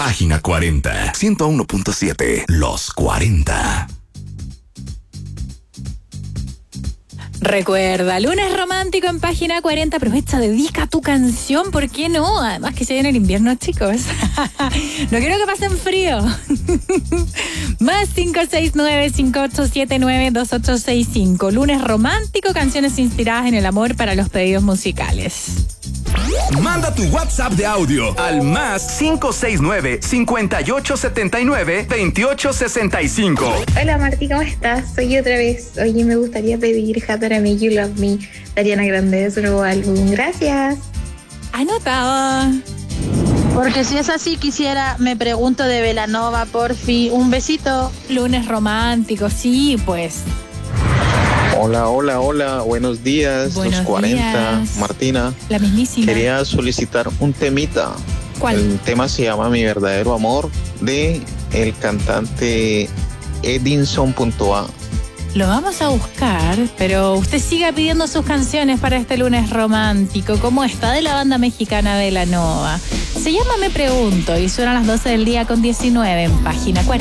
Página 40, 101.7, Los 40. Recuerda, lunes romántico en Página 40. Aprovecha, dedica tu canción, ¿por qué no? Además que se viene el invierno, chicos. No quiero que pasen frío. Más 569-5879-2865. Lunes romántico, canciones inspiradas en el amor para los pedidos musicales. Manda tu WhatsApp de audio al más 569-5879-2865. Hola Marti, ¿cómo estás? Soy yo otra vez. Oye, me gustaría pedir How to Make You Love Me de Ariana Grande de su nuevo álbum. Gracias. Anotado. Porque si es así, quisiera, me pregunto de Belanova, porfi. Un besito. Lunes romántico, sí, pues. Hola, buenos días, Buenos los 40, días. Martina. La mismísima. Quería solicitar un temita. ¿Cuál? El tema se llama Mi Verdadero Amor, de el cantante Edinson.a. Lo vamos a buscar, pero usted siga pidiendo sus canciones para este lunes romántico. ¿Cómo está? De la banda mexicana Belanova. Se llama Me Pregunto y suena a las 12 del día con 19 en Página 40.